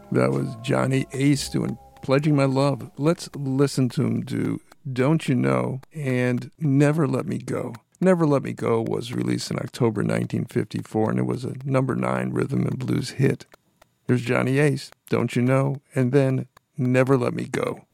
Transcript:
That was Johnny Ace doing Pledging My Love. Let's listen to him do Don't You Know and Never Let Me Go. Never Let Me Go was released in October 1954, and it was a number 9 rhythm and blues hit. Here's Johnny Ace, Don't You Know, and then Never Let Me Go.